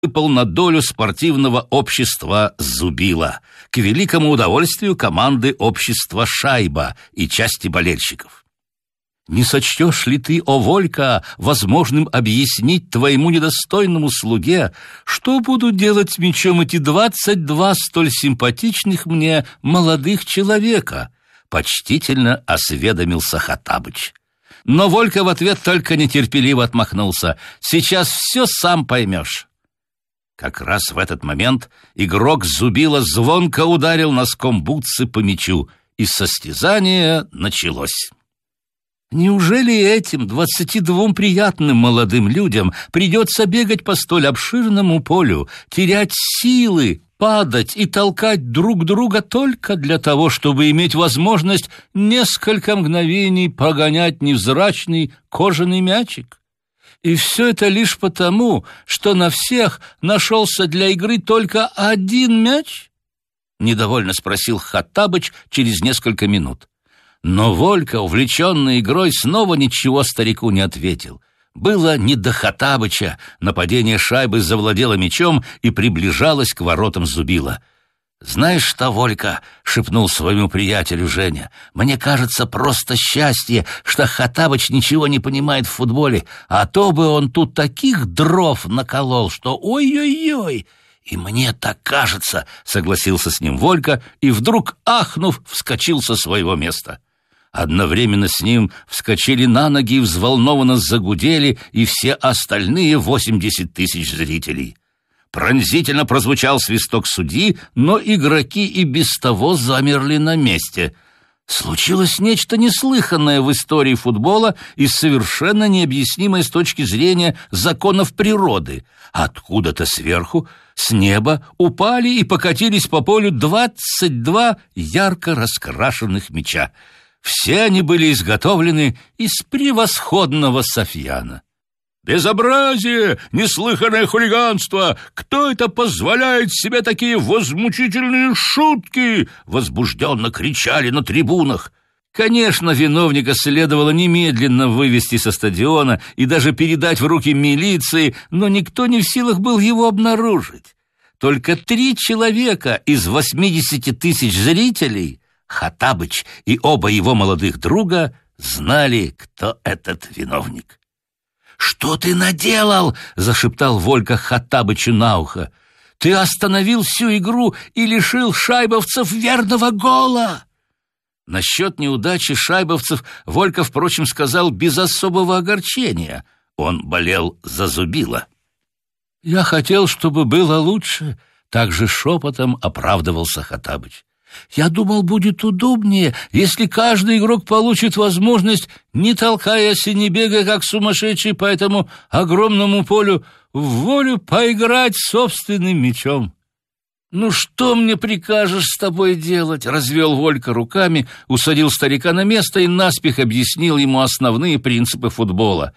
выпал на долю спортивного общества «Зубила», к великому удовольствию команды общества «Шайба» и части болельщиков. Не сочтешь ли ты, о Волька, возможным объяснить твоему недостойному слуге, что будут делать с мячом эти 22 столь симпатичных мне молодых человека? Почтительно осведомился Хоттабыч. Но Волька в ответ только нетерпеливо отмахнулся. Сейчас все сам поймешь. Как раз в этот момент игрок Зубила звонко ударил носком бутсы по мячу, и состязание началось. Неужели этим 22 приятным молодым людям придется бегать по столь обширному полю, терять силы, падать и толкать друг друга только для того, чтобы иметь возможность несколько мгновений погонять невзрачный кожаный мячик? И все это лишь потому, что на всех нашелся для игры только один мяч? Недовольно спросил Хоттабыч через несколько минут. Но Волька, увлеченный игрой, снова ничего старику не ответил. Было не до Хоттабыча. Нападение шайбы завладело мячом и приближалось к воротам Зубила. «Знаешь что, Волька?» — шепнул своему приятелю Женя. «Мне кажется, просто счастье, что Хоттабыч ничего не понимает в футболе, а то бы он тут таких дров наколол, что ой-ой-ой!» «И мне так кажется», — согласился с ним Волька, и вдруг, ахнув, вскочил со своего места. Одновременно с ним вскочили на ноги и взволнованно загудели и все остальные 80 тысяч зрителей. Пронзительно прозвучал свисток судьи, но игроки и без того замерли на месте. Случилось нечто неслыханное в истории футбола и совершенно необъяснимое с точки зрения законов природы. Откуда-то сверху, с неба, упали и покатились по полю 22 ярко раскрашенных мяча. Все они были изготовлены из превосходного софьяна. «Безобразие! Неслыханное хулиганство! Кто это позволяет себе такие возмутительные шутки?» Возбужденно кричали на трибунах. Конечно, виновника следовало немедленно вывести со стадиона и даже передать в руки милиции, но никто не в силах был его обнаружить. Только 3 человека из 80 тысяч зрителей, Хоттабыч и оба его молодых друга, знали, кто этот виновник. «Что ты наделал?» — зашептал Волька Хоттабычу на ухо. «Ты остановил всю игру и лишил шайбовцев верного гола!» Насчет неудачи шайбовцев Волька, впрочем, сказал без особого огорчения. Он болел за Зубила. «Я хотел, чтобы было лучше», — также шепотом оправдывался Хоттабыч. «Я думал, будет удобнее, если каждый игрок получит возможность, не толкаясь и не бегая, как сумасшедший по этому огромному полю, в волю поиграть собственным мячом». «Ну что мне прикажешь с тобой делать?» — развел Волька руками, усадил старика на место и наспех объяснил ему основные принципы футбола.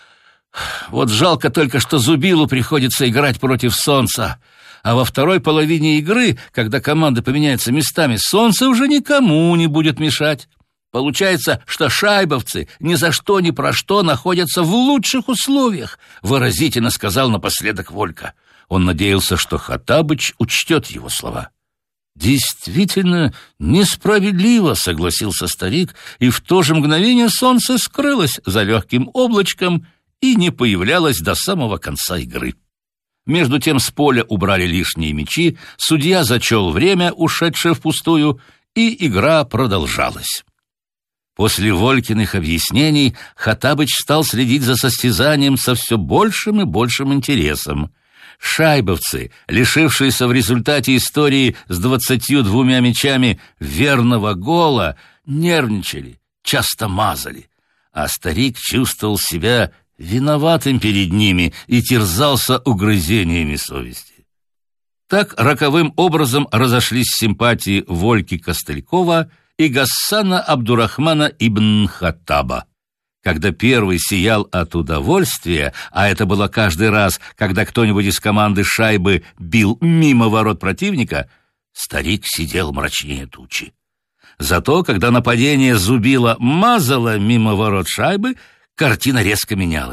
«Вот жалко только, что Зубилу приходится играть против солнца. А во второй половине игры, когда команды поменяются местами, солнце уже никому не будет мешать. Получается, что шайбовцы ни за что ни про что находятся в лучших условиях», — выразительно сказал напоследок Волька. Он надеялся, что Хоттабыч учтет его слова. «Действительно несправедливо», — согласился старик, и в то же мгновение солнце скрылось за легким облачком и не появлялось до самого конца игры. Между тем с поля убрали лишние мячи, судья зачел время, ушедшее впустую, и игра продолжалась. После Волькиных объяснений Хоттабыч стал следить за состязанием со все большим и большим интересом. Шайбовцы, лишившиеся в результате истории с 22 мячами верного гола, нервничали, часто мазали, а старик чувствовал себя виноватым перед ними и терзался угрызениями совести. Так роковым образом разошлись симпатии Вольки Костылькова и Гассана Абдурахмана ибн Хоттаба. Когда первый сиял от удовольствия, а это было каждый раз, когда кто-нибудь из команды шайбы бил мимо ворот противника, старик сидел мрачнее тучи. Зато, когда нападение Зубила мазало мимо ворот шайбы, картина резко менялась.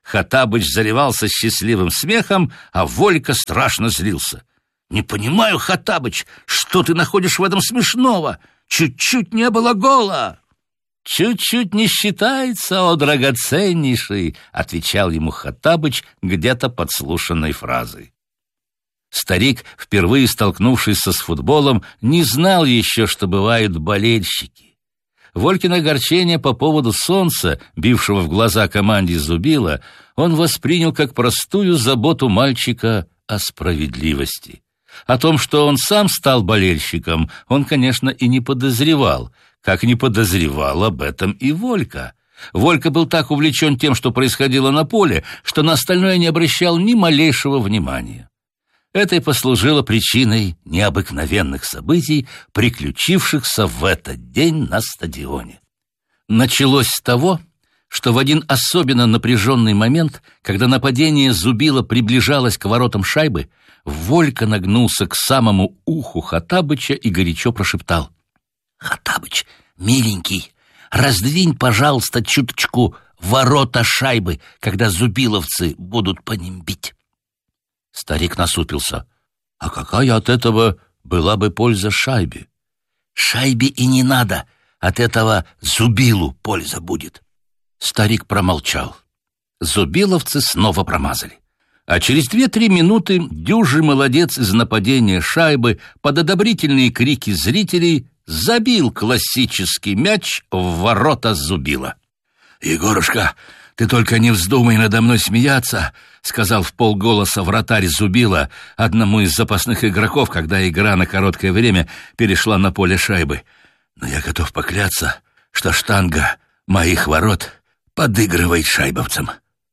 Хоттабыч заливался счастливым смехом, а Волька страшно злился. «Не понимаю, Хоттабыч, что ты находишь в этом смешного? Чуть-чуть не было гола!» «Чуть-чуть не считается, о драгоценнейший!» — отвечал ему Хоттабыч где-то подслушанной фразой. Старик, впервые столкнувшийся с футболом, не знал еще, что бывают болельщики. Волькино огорчение по поводу солнца, бившего в глаза команде Зубила, он воспринял как простую заботу мальчика о справедливости. О том, что он сам стал болельщиком, он, конечно, и не подозревал, как не подозревал об этом и Волька. Волька был так увлечен тем, что происходило на поле, что на остальное не обращал ни малейшего внимания. Это и послужило причиной необыкновенных событий, приключившихся в этот день на стадионе. Началось с того, что в один особенно напряженный момент, когда нападение Зубила приближалось к воротам шайбы, Волька нагнулся к самому уху Хоттабыча и горячо прошептал: «Хоттабыч, миленький, раздвинь, пожалуйста, чуточку ворота шайбы, когда зубиловцы будут по ним бить». Старик насупился. «А какая от этого была бы польза шайбе?» «Шайбе и не надо, от этого Зубилу польза будет». Старик промолчал. Зубиловцы снова промазали. А через 2-3 минуты дюжий молодец из нападения шайбы под одобрительные крики зрителей забил классический мяч в ворота Зубила. «Егорушка, ты только не вздумай надо мной смеяться», — сказал вполголоса вратарь Зубила одному из запасных игроков, когда игра на короткое время перешла на поле шайбы. «Но я готов поклясться, что штанга моих ворот подыгрывает шайбовцам».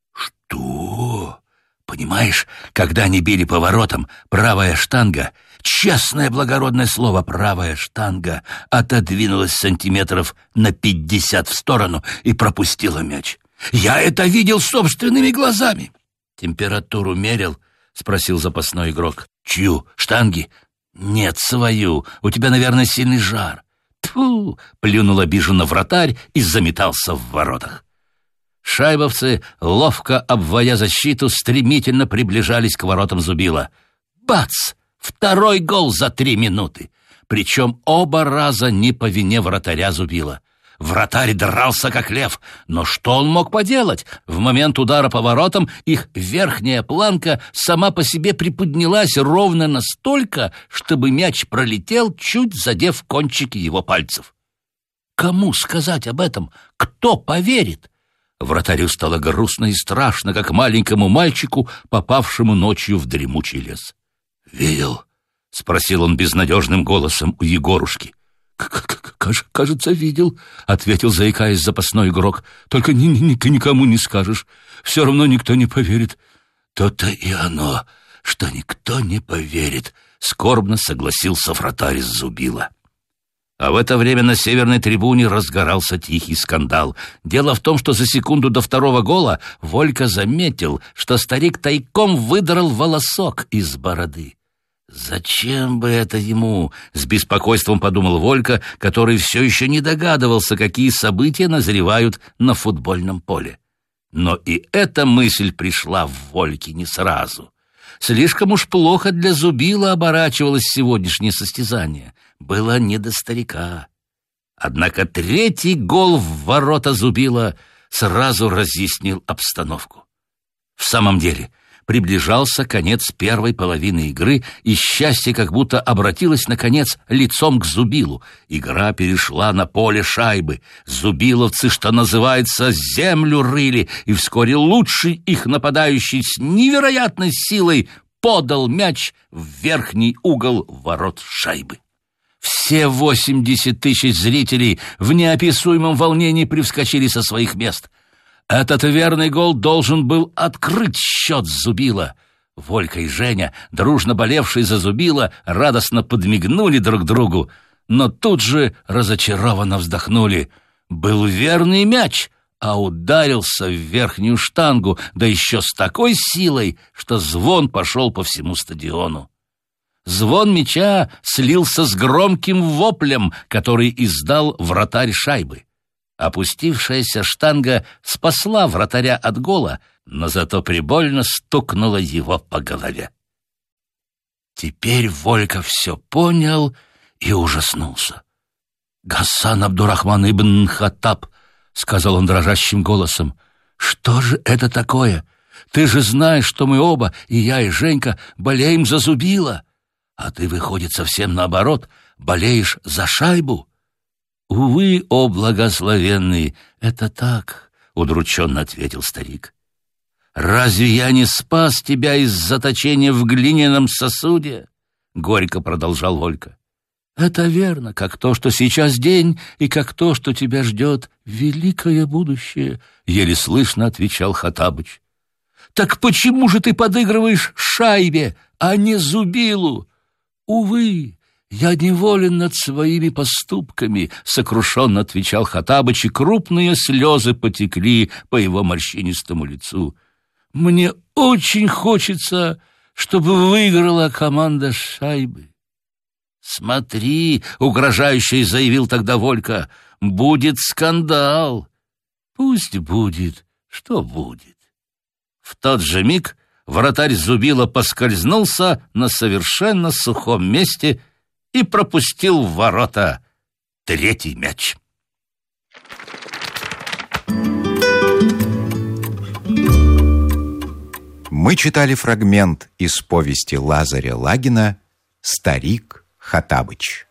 «Что?» «Понимаешь, когда они били по воротам, правая штанга, честное благородное слово, правая штанга, отодвинулась сантиметров на 50 в сторону и пропустила мяч. Я это видел собственными глазами». «Температуру мерил?» — спросил запасной игрок. «Чью? Штанги?» «Нет, свою. У тебя, наверное, сильный жар». «Тьфу!» — плюнул обиженно вратарь и заметался в воротах. Шайбовцы, ловко обводя защиту, стремительно приближались к воротам Зубила. Бац! Второй гол за 3 минуты. Причем оба раза не по вине вратаря Зубила. Вратарь дрался как лев, но что он мог поделать? В момент удара по воротам их верхняя планка сама по себе приподнялась ровно настолько, чтобы мяч пролетел, чуть задев кончики его пальцев. Кому сказать об этом? Кто поверит? Вратарю стало грустно и страшно, как маленькому мальчику, попавшему ночью в дремучий лес. «Видел?» — спросил он безнадежным голосом у Егорушки. «Кажется, видел», — ответил, заикаясь, запасной игрок. «Только ты никому не скажешь. Все равно никто не поверит». «То-то и оно, что никто не поверит», — скорбно согласился вратарь Зубила. А в это время на северной трибуне разгорался тихий скандал. Дело в том, что за секунду до второго гола Волька заметил, что старик тайком выдрал волосок из бороды. «Зачем бы это ему?» — с беспокойством подумал Волька, который все еще не догадывался, какие события назревают на футбольном поле. Но и эта мысль пришла в Вольке не сразу. Слишком уж плохо для Зубила оборачивалось сегодняшнее состязание. Было не до старика. Однако 3-й гол в ворота Зубила сразу разъяснил обстановку. В самом деле, приближался конец первой половины игры, и счастье как будто обратилось, наконец, лицом к Зубилу. Игра перешла на поле шайбы. Зубиловцы, что называется, землю рыли, и вскоре лучший их нападающий с невероятной силой подал мяч в верхний угол ворот шайбы. Все 80 тысяч зрителей в неописуемом волнении привскочили со своих мест. Этот верный гол должен был открыть счет Зубила. Волька и Женя, дружно болевшие за Зубила, радостно подмигнули друг другу, но тут же разочарованно вздохнули. Был верный мяч, а ударился в верхнюю штангу, да еще с такой силой, что звон пошел по всему стадиону. Звон мяча слился с громким воплем, который издал вратарь шайбы. Опустившаяся штанга спасла вратаря от гола, но зато прибольно стукнула его по голове. Теперь Волька все понял и ужаснулся. «Гасан Абдурахман ибн Хаттаб», — сказал он дрожащим голосом, — «что же это такое? Ты же знаешь, что мы оба, и я, и Женька, болеем за Зубила, а ты, выходит, совсем наоборот, болеешь за Шайбу». «Увы, о благословенный, это так», — удрученно ответил старик. «Разве я не спас тебя из заточения в глиняном сосуде?» — горько продолжал Волька. «Это верно, как то, что сейчас день, и как то, что тебя ждет великое будущее», — еле слышно отвечал Хоттабыч. «Так почему же ты подыгрываешь Шайбе, а не Зубилу?» «Увы, я неволен над своими поступками», — сокрушенно отвечал Хоттабыч, и крупные слезы потекли по его морщинистому лицу. «Мне очень хочется, чтобы выиграла команда Шайбы». «Смотри», — угрожающе заявил тогда Волька, — «будет скандал». «Пусть будет, что будет». В тот же миг вратарь Зубила поскользнулся на совершенно сухом месте и пропустил в ворота третий мяч. Мы читали фрагмент из повести Лазаря Лагина «Старик Хоттабыч».